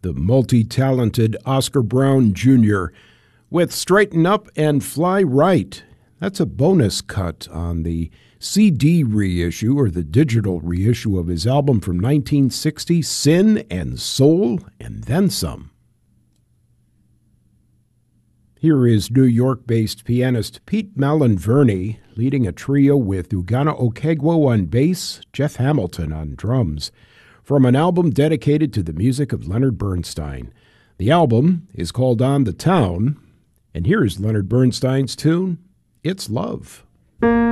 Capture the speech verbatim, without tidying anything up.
the multi-talented Oscar Brown Junior with Straighten Up and Fly Right. That's a bonus cut on the C D reissue or the digital reissue of his album from nineteen sixty, Sin and Soul and Then Some. Here is New York-based pianist Pete Malinverni leading a trio with Ugana Okegwo on bass, Jeff Hamilton on drums, from an album dedicated to the music of Leonard Bernstein. The album is called On the Town, and here's Leonard Bernstein's tune, It's Love.